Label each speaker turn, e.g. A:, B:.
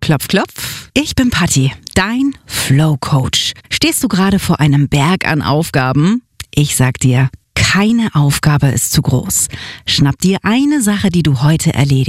A: Klopf, klopf. Ich bin Patti, dein Flow-Coach. Stehst du gerade vor einem Berg an Aufgaben? Ich sag dir, keine Aufgabe ist zu groß. Schnapp dir eine Sache, die du heute erledigst.